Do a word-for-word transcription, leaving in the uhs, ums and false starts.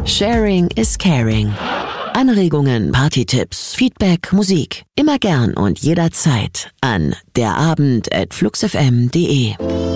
Sharing is caring. Anregungen, Partytipps, Feedback, Musik. Immer gern und jederzeit an derabend at fluxfm punkt de.